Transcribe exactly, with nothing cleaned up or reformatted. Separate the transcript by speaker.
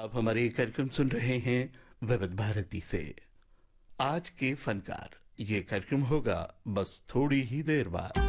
Speaker 1: आप हमारे ये कार्यक्रम सुन रहे हैं विविध भारती से। आज के फनकार, ये कार्यक्रम होगा बस थोड़ी ही देर बाद।